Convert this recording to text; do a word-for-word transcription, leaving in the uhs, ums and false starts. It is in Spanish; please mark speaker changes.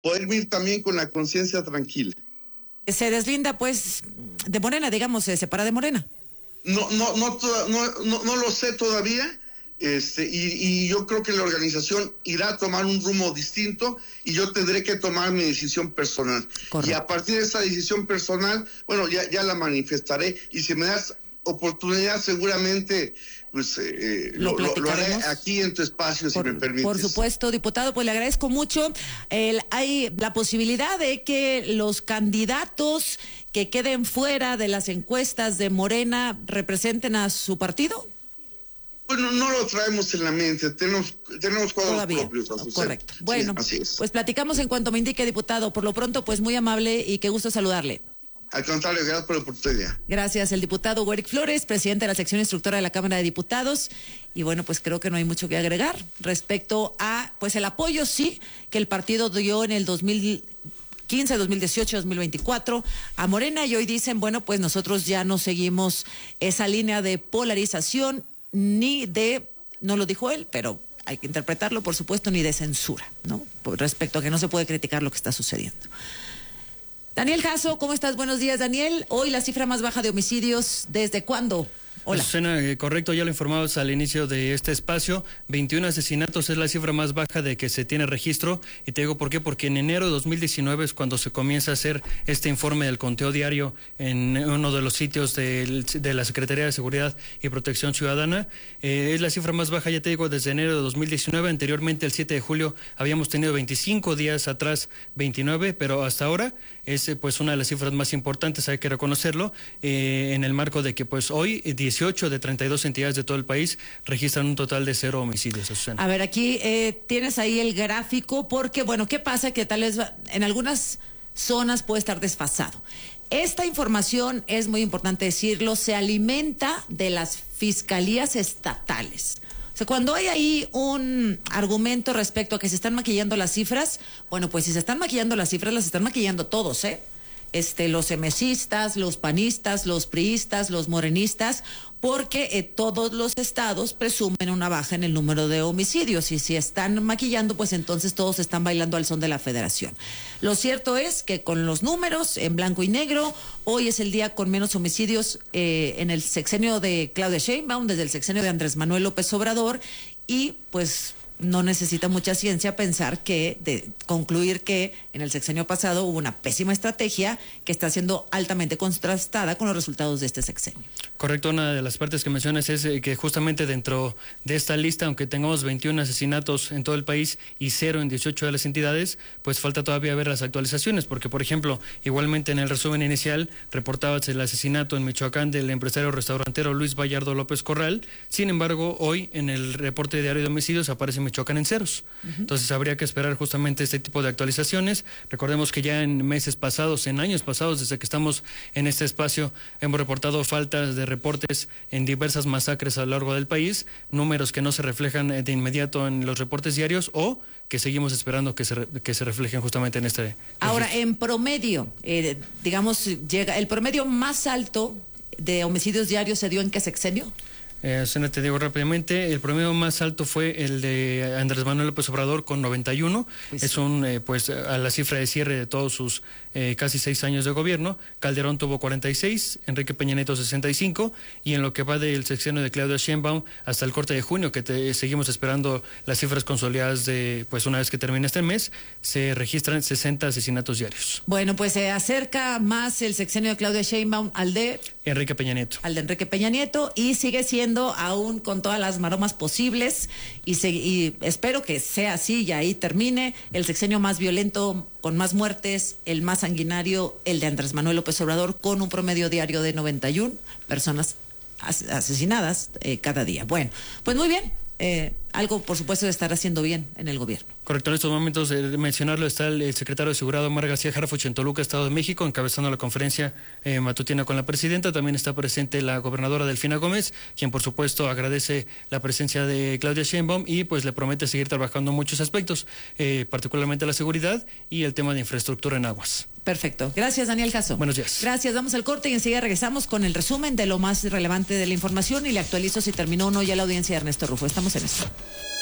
Speaker 1: poder ir también con la conciencia tranquila.
Speaker 2: Se deslinda, pues, de Morena, digamos, se separa de Morena.
Speaker 1: No, no, no, no, no, no lo sé todavía. Este, y, y yo creo que la organización irá a tomar un rumbo distinto y yo tendré que tomar mi decisión personal. Correcto. Y a partir de esa decisión personal, bueno, ya, ya la manifestaré, y si me das oportunidad seguramente pues eh, lo, lo, lo haré aquí en tu espacio, si
Speaker 2: por,
Speaker 1: me permites.
Speaker 2: Por supuesto, diputado, pues le agradezco mucho. El, hay la posibilidad de que los candidatos que queden fuera de las encuestas de Morena representen a su partido.
Speaker 1: Bueno, no lo traemos en la mente, tenemos, tenemos cuadros
Speaker 2: Todavía.
Speaker 1: propios.
Speaker 2: No, correcto. Bueno,
Speaker 1: sí, así es.
Speaker 2: Pues platicamos en cuanto me indique, diputado. Por lo pronto, pues muy amable y qué gusto saludarle.
Speaker 1: Al contrario, gracias por la oportunidad.
Speaker 2: Gracias, el diputado Werick Flores, presidente de la sección instructora de la Cámara de Diputados. Y bueno, pues creo que no hay mucho que agregar respecto a, pues el apoyo, sí, que el partido dio en el dos mil quince, dos mil dieciocho, dos mil veinticuatro a Morena, y hoy dicen, bueno, pues nosotros ya no seguimos esa línea de polarización, ni de, no lo dijo él, pero hay que interpretarlo, por supuesto, ni de censura, ¿no? Por respecto a que no se puede criticar lo que está sucediendo. Daniel Jasso, ¿cómo estás? Buenos días, Daniel. Hoy la cifra más baja de homicidios, ¿desde cuándo? Hola.
Speaker 3: Suena eh, correcto, ya lo informamos al inicio de este espacio. veintiún asesinatos es la cifra más baja de que se tiene registro. Y te digo por qué, porque en enero de dos mil diecinueve es cuando se comienza a hacer este informe del conteo diario en uno de los sitios de, de la Secretaría de Seguridad y Protección Ciudadana. Eh, es la cifra más baja, ya te digo, desde enero de dos mil diecinueve. Anteriormente, el siete de julio, habíamos tenido veinticinco días atrás, veintinueve, pero hasta ahora es eh, pues una de las cifras más importantes, hay que reconocerlo, eh, en el marco de que pues hoy dieciocho de treinta y dos entidades de todo el país registran un total de cero homicidios. Susana.
Speaker 2: A ver, aquí eh, tienes ahí el gráfico, porque bueno, ¿qué pasa? Que tal vez en algunas zonas puede estar desfasado. Esta información, es muy importante decirlo, se alimenta de las fiscalías estatales. O sea, cuando hay ahí un argumento respecto a que se están maquillando las cifras, bueno, pues si se están maquillando las cifras, las están maquillando todos, ¿eh? Este, los emesistas, los panistas, los priistas, los morenistas, porque eh, todos los estados presumen una baja en el número de homicidios, y si están maquillando, pues entonces todos están bailando al son de la federación. Lo cierto es que con los números en blanco y negro, hoy es el día con menos homicidios eh, en el sexenio de Claudia Sheinbaum, desde el sexenio de Andrés Manuel López Obrador, y pues no necesita mucha ciencia pensar que, de concluir que en el sexenio pasado hubo una pésima estrategia que está siendo altamente contrastada con los resultados de este sexenio.
Speaker 3: Correcto, una de las partes que mencionas es que justamente dentro de esta lista, aunque tengamos veintiún asesinatos en todo el país y cero en dieciocho de las entidades, pues falta todavía ver las actualizaciones, porque por ejemplo, igualmente en el resumen inicial reportabas el asesinato en Michoacán del empresario restaurantero Luis Vallardo López Corral. Sin embargo, hoy en el reporte diario de homicidios aparece Michoacán en ceros. Uh-huh. Entonces habría que esperar justamente este tipo de actualizaciones. Recordemos que ya en meses pasados, en años pasados, desde que estamos en este espacio, hemos reportado faltas de reportes en diversas masacres a lo largo del país, números que no se reflejan de inmediato en los reportes diarios o que seguimos esperando que se, que se reflejen justamente en este.
Speaker 2: Ahora, registro. En promedio, eh, digamos, llega el promedio más alto de homicidios diarios se dio en qué sexenio?
Speaker 3: Eh, te digo rápidamente, el promedio más alto fue el de Andrés Manuel López Obrador con noventa y uno, pues, es un, eh, pues a la cifra de cierre de todos sus eh, casi seis años de gobierno. Calderón tuvo cuarenta y seis, Enrique Peña Nieto sesenta y cinco, y en lo que va del sexenio de Claudia Sheinbaum hasta el corte de junio, que te, seguimos esperando las cifras consolidadas de, pues una vez que termine este mes, se registran sesenta asesinatos diarios.
Speaker 2: Bueno, pues se acerca más el sexenio de Claudia Sheinbaum al de
Speaker 3: Enrique Peña Nieto.
Speaker 2: Al de Enrique Peña Nieto, y sigue siendo aún con todas las maromas posibles, y, se, y espero que sea así y ahí termine el sexenio más violento, con más muertes, el más sanguinario, el de Andrés Manuel López Obrador, con un promedio diario de noventa y una personas as, asesinadas eh, cada día. Bueno, pues muy bien. Eh, algo, por supuesto, de estar haciendo bien en el gobierno.
Speaker 3: Correcto, en estos momentos de mencionarlo está el, el secretario de Seguridad Omar García Harfuch en Toluca, Estado de México, encabezando la conferencia eh, matutina con la presidenta. También está presente la gobernadora Delfina Gómez, quien por supuesto agradece la presencia de Claudia Sheinbaum y pues le promete seguir trabajando en muchos aspectos, eh, particularmente la seguridad y el tema de infraestructura en aguas.
Speaker 2: Perfecto. Gracias, Daniel Jasso.
Speaker 3: Buenos días.
Speaker 2: Gracias. Vamos al corte y enseguida regresamos con el resumen de lo más relevante de la información y le actualizo si terminó o no ya la audiencia de Ernesto Rufo. Estamos en esto.